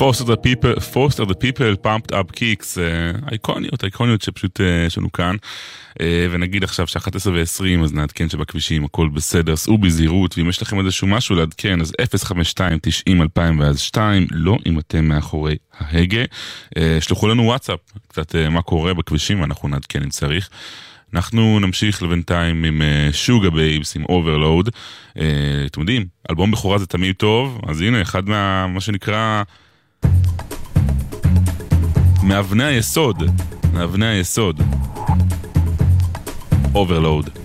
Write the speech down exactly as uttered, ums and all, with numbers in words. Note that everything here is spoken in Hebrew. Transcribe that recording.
Foster the People, Foster the People, Pumped Up Kicks, אייקוניות, אייקוניות שפשוט יש לנו כאן, ונגיד עכשיו ש-אחת עשרה ועשרים, אז נעדכן שבכבישים הכל בסדר, סעו בזהירות, ואם יש לכם איזשהו משהו לעדכן, אז אפס חמש שתיים תשעים אלפיים ואז שתיים, לא אם אתם מאחורי ההגה, שלחו לנו וואטסאפ, קצת מה קורה בכבישים, ואנחנו נעדכן אם צריך. אנחנו נמשיך לבינתיים עם שוגה בייבס, עם אוברלואוד. אתם יודעים, אלבום בכורה זה תמיד טוב, אז הנה, אחד מה, מה שנקרא מאבני היסוד, מאבני היסוד. אוברלואוד.